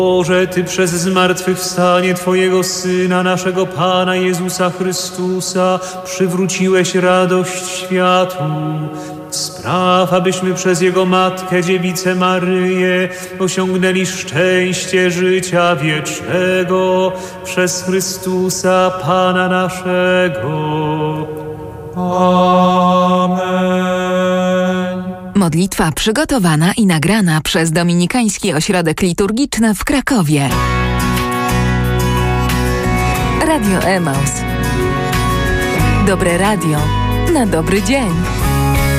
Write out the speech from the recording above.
Boże, Ty przez zmartwychwstanie Twojego Syna, naszego Pana Jezusa Chrystusa, przywróciłeś radość światu. Spraw, abyśmy przez Jego Matkę, Dziewicę Maryję, osiągnęli szczęście życia wiecznego przez Chrystusa Pana naszego. Amen. Modlitwa przygotowana i nagrana przez Dominikański Ośrodek Liturgiczny w Krakowie. Radio Emaus. Dobre radio na dobry dzień.